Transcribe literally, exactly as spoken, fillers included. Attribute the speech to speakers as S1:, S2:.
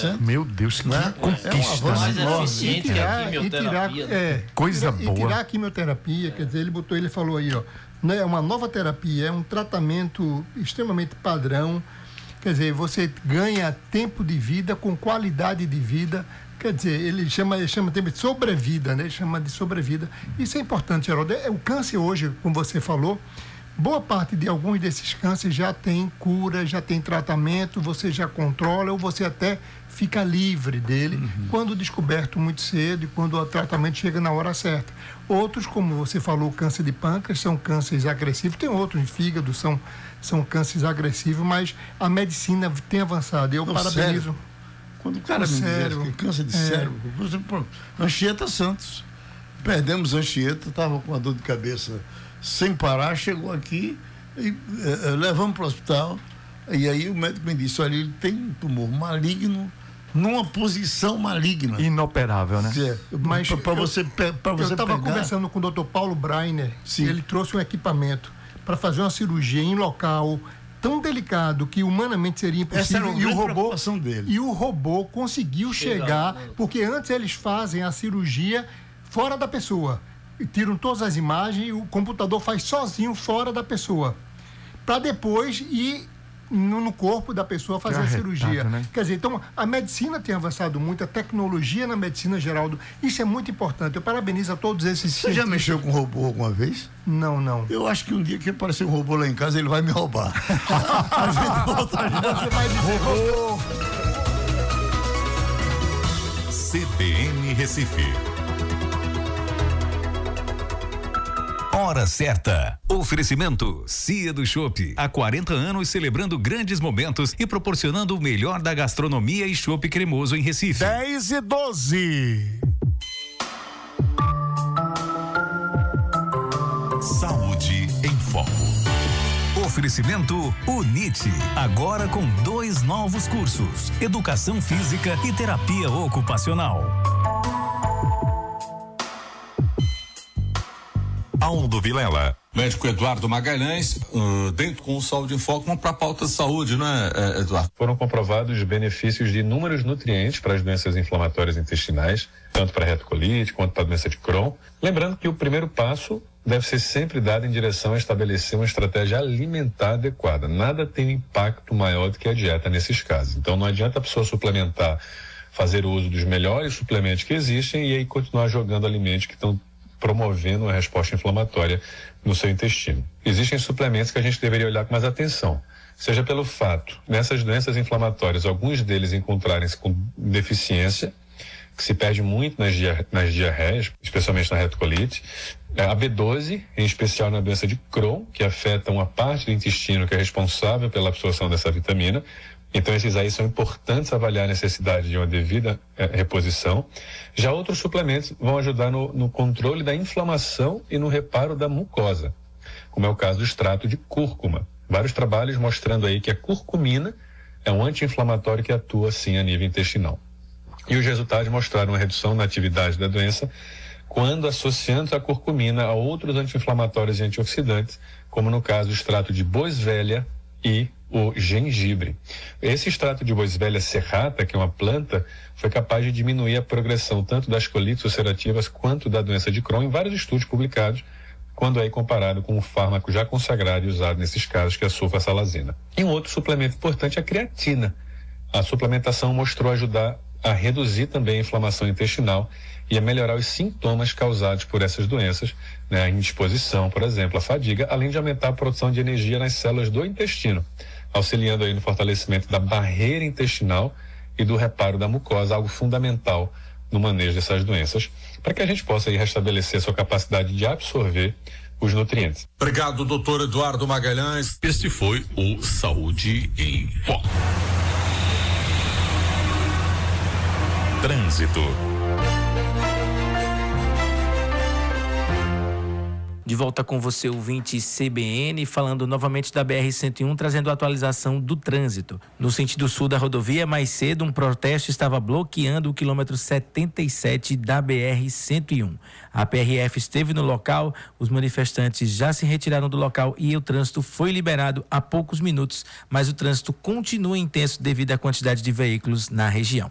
S1: cento.
S2: Meu Deus, que
S1: né?
S2: conquista.
S1: É
S3: mais
S1: enorme.
S3: eficiente que a quimioterapia.
S4: Tirar, é,
S2: Coisa
S4: e
S2: boa.
S4: tirar a quimioterapia, quer dizer, ele botou, ele falou aí, ó, não é uma nova terapia, é um tratamento extremamente padrão. Quer dizer, você ganha tempo de vida com qualidade de vida. Quer dizer, ele chama, ele chama de sobrevida, né? Ele chama de sobrevida. Isso é importante, Geraldo. É, o câncer hoje, como você falou, boa parte de alguns desses cânceres já tem cura, já tem tratamento, você já controla ou você até fica livre dele uhum. quando descoberto muito cedo e quando o tratamento chega na hora certa. Outros, como você falou, câncer de pâncreas, são cânceres agressivos. Tem outros em fígado, são, são cânceres agressivos, mas a medicina tem avançado. Eu
S1: Não,
S4: parabenizo.
S1: Sério? Quando o cara
S4: o
S1: me
S4: cérebro,
S1: diz que câncer de
S4: é.
S1: cérebro, por exemplo, Anchieta Santos. Perdemos Anchieta, estava com uma dor de cabeça sem parar, chegou aqui e eh, levamos para o hospital. E aí o médico me disse: olha, ele tem um tumor maligno numa posição maligna.
S2: Inoperável, né?
S1: É, mas para você, pra você
S4: eu estava
S1: pegar...
S4: conversando com o doutor Paulo Breiner.
S1: Sim.
S4: Ele trouxe um equipamento para fazer uma cirurgia em local tão delicado que humanamente seria impossível.
S1: Essa era a
S4: e o robô
S1: preocupação dele.
S4: E o robô conseguiu
S3: Chega,
S4: chegar,
S3: né?
S4: porque antes eles fazem a cirurgia fora da pessoa. E tiram todas as imagens e o computador faz sozinho fora da pessoa. Para depois ir no, no corpo da pessoa fazer a cirurgia.
S2: Né?
S4: Quer dizer, então a medicina tem avançado muito, a tecnologia na medicina, Geraldo, isso é muito importante. Eu parabenizo a todos esses
S1: Você já mexeu com robô alguma vez?
S4: Não, não.
S1: Eu acho que um dia que aparecer um robô lá em casa, ele vai me roubar. A gente volta já.
S4: Você vai dizer, robô.
S5: C B N Recife. Hora certa. Oferecimento Cia do Chopp. Há quarenta anos celebrando grandes momentos e proporcionando o melhor da gastronomia e chopp cremoso em Recife.
S2: dez e doze.
S5: Saúde em Foco. Oferecimento UNIT. Agora com dois novos cursos: Educação Física e Terapia Ocupacional. Aldo Vilela.
S6: Médico Eduardo Magalhães, uh, dentro com o Saúde em Foco, vamos para a pauta de saúde, não é, Eduardo?
S7: Foram comprovados os benefícios de inúmeros nutrientes para as doenças inflamatórias intestinais, tanto para a retocolite quanto para a doença de Crohn. Lembrando que o primeiro passo deve ser sempre dado em direção a estabelecer uma estratégia alimentar adequada. Nada tem um impacto maior do que a dieta nesses casos. Então não adianta a pessoa suplementar, fazer uso dos melhores suplementos que existem e aí continuar jogando alimentos que estão promovendo uma resposta inflamatória no seu intestino. Existem suplementos que a gente deveria olhar com mais atenção, seja pelo fato, nessas doenças inflamatórias, alguns deles encontrarem-se com deficiência, que se perde muito nas, dia, nas diarreias, especialmente na retocolite, a B doze, em especial na doença de Crohn, que afeta uma parte do intestino que é responsável pela absorção dessa vitamina. Então, esses aí são importantes avaliar a necessidade de uma devida eh, reposição. Já outros suplementos vão ajudar no, no controle da inflamação e no reparo da mucosa, como é o caso do extrato de cúrcuma. Vários trabalhos mostrando aí que a curcumina é um anti-inflamatório que atua, sim, a nível intestinal. E os resultados mostraram uma redução na atividade da doença quando associando a curcumina a outros anti-inflamatórios e antioxidantes, como no caso do extrato de boisvélia e o gengibre. Esse extrato de boisvélia serrata, que é uma planta, foi capaz de diminuir a progressão tanto das colites ulcerativas quanto da doença de Crohn em vários estudos publicados, quando é comparado com um fármaco já consagrado e usado nesses casos, que é a sulfasalazina. E um outro suplemento importante é a creatina. A suplementação mostrou ajudar a reduzir também a inflamação intestinal e a melhorar os sintomas causados por essas doenças, né, a indisposição, por exemplo, a fadiga, além de aumentar a produção de energia nas células do intestino, auxiliando aí no fortalecimento da barreira intestinal e do reparo da mucosa, algo fundamental no manejo dessas doenças, para que a gente possa aí restabelecer a sua capacidade de absorver os nutrientes.
S6: Obrigado, doutor Eduardo Magalhães.
S5: Este foi o Saúde em Foco. Trânsito.
S3: De volta com você, ouvinte C B N, falando novamente da B R cento e um, trazendo a atualização do trânsito. No sentido sul da rodovia, mais cedo, um protesto estava bloqueando o quilômetro setenta e sete da B R cento e um. A P R F esteve no local, os manifestantes já se retiraram do local e o trânsito foi liberado há poucos minutos, mas o trânsito continua intenso devido à quantidade de veículos na região.